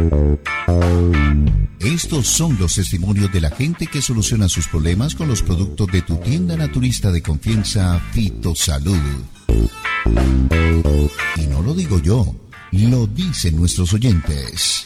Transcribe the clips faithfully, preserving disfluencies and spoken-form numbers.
Estos son los testimonios de la gente que soluciona sus problemas con los productos de tu tienda naturista de confianza, Fitosalud. Y no lo digo yo, lo dicen nuestros oyentes.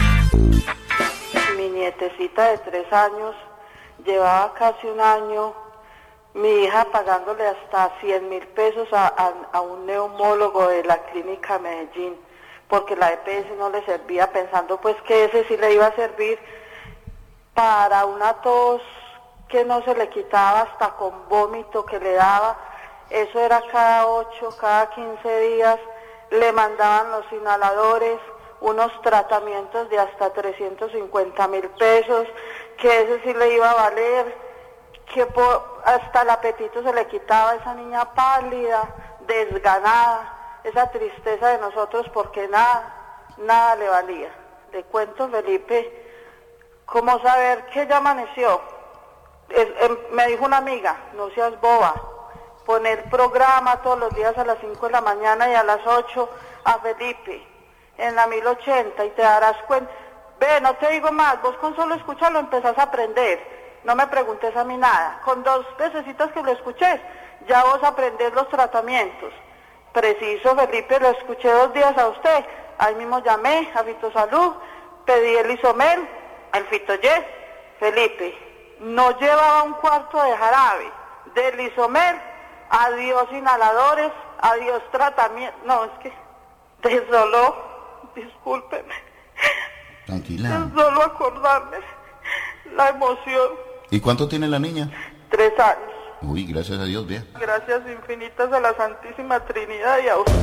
Mi nietecita de tres años llevaba casi un año, mi hija pagándole hasta cien mil pesos a, a, a un neumólogo de la clínica Medellín, porque la E P S no le servía, pensando pues que ese sí le iba a servir para una tos que no se le quitaba, hasta con vómito que le daba. Eso era cada ocho, cada quince días, le mandaban los inhaladores, unos tratamientos de hasta trescientos cincuenta mil pesos, que ese sí le iba a valer, que por, hasta el apetito se le quitaba, esa niña pálida, desganada, esa tristeza de nosotros porque nada, nada le valía. Le cuento, Felipe, ¿cómo saber que ella amaneció? Es, eh, me dijo una amiga, no seas boba, poner programa todos los días a las cinco de la mañana y a las ocho a Felipe, en la mil ochenta, y te darás cuenta. Ve, no te digo más, vos con solo escucharlo empezás a aprender, no me preguntes a mí nada, con dos necesitas que lo escuches, ya vos aprendés los tratamientos. Preciso, Felipe, lo escuché dos días a usted, ahí mismo llamé a Fitosalud, pedí el Isomel, el Fitoyes. Felipe, no llevaba un cuarto de jarabe del Isomel, adiós inhaladores, adiós tratamiento, no, es que de solo, discúlpeme, tranquila, de solo acordarme la emoción. ¿Y cuánto tiene la niña? Tres años. Uy, gracias a Dios, vea. Gracias infinitas a la Santísima Trinidad y a usted.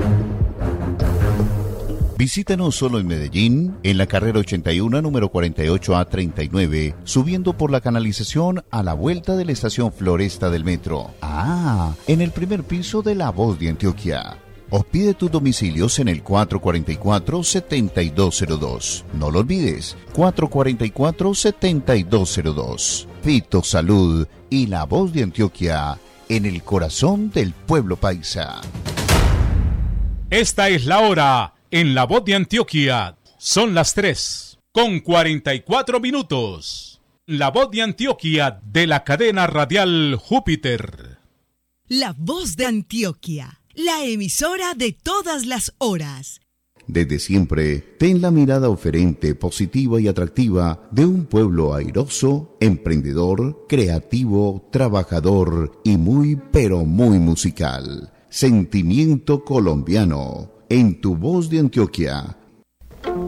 Visítanos solo en Medellín, en la carrera ochenta y uno, número cuarenta y ocho A treinta y nueve, subiendo por la canalización a la vuelta de la estación Floresta del metro. Ah, en el primer piso de La Voz de Antioquia. O pide tus domicilios en el cuatro cuatro cuatro, siete dos cero dos. No lo olvides, cuatro cuatro cuatro, siete dos cero dos. Fitosalud y La Voz de Antioquia, en el corazón del pueblo paisa. Esta es la hora en La Voz de Antioquia. Son las tres con cuarenta y cuatro minutos. La Voz de Antioquia, de la cadena radial Júpiter. La Voz de Antioquia, la emisora de todas las horas. Desde siempre, ten la mirada oferente, positiva y atractiva de un pueblo airoso, emprendedor, creativo, trabajador y muy, pero muy musical. Sentimiento colombiano, en tu Voz de Antioquia,